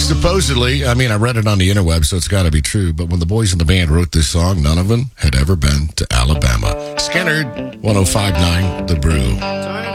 Supposedly, I mean, I read it on the interweb, so it's got to be true, but when the boys in the band wrote this song, none of them had ever been to Alabama. Skinner, 105.9 The Brew.